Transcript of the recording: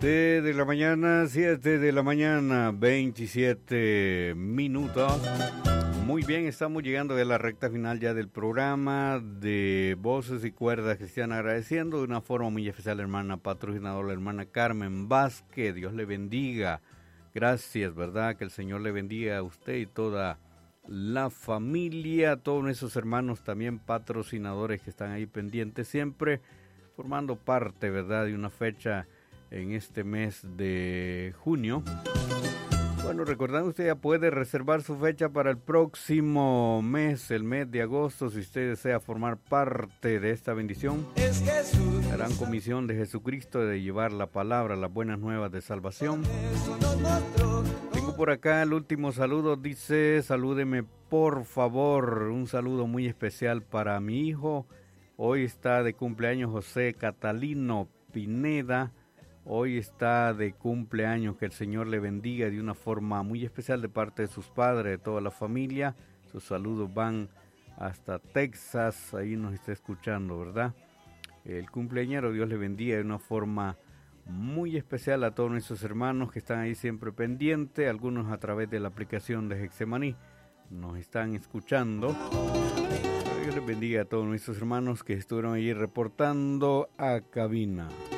De la mañana, 7 de la mañana, 27 minutos. Muy bien, estamos llegando a la recta final ya del programa de Voces y Cuerdas Cristianas, agradeciendo de una forma muy especial a la hermana patrocinadora, la hermana Carmen Vázquez. Dios le bendiga. Gracias, ¿verdad? Que el Señor le bendiga a usted y toda la familia, a todos nuestros hermanos también patrocinadores que están ahí pendientes siempre, formando parte, ¿verdad?, de una fecha en este mes de junio. Bueno, recordando, usted ya puede reservar su fecha para el próximo mes, el mes de agosto, si usted desea formar parte de esta bendición. La gran comisión de Jesucristo de llevar la palabra, las buenas nuevas de salvación. Tengo por acá el último saludo, dice: salúdeme por favor, un saludo muy especial para mi hijo. Hoy está de cumpleaños José Catalino Pineda. Hoy está de cumpleaños, que el Señor le bendiga de una forma muy especial de parte de sus padres, de toda la familia. Sus saludos van hasta Texas, ahí nos está escuchando, ¿verdad? El cumpleañero, Dios le bendiga de una forma muy especial a todos nuestros hermanos que están ahí siempre pendientes, algunos a través de la aplicación de Getsemaní nos están escuchando. Dios les bendiga a todos nuestros hermanos que estuvieron ahí reportando a cabina.